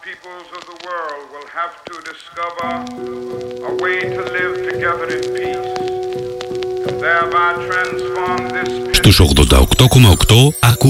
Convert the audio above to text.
peoples of the world will have to discover a way to live together in peace and thereby transform this. Στους 88,8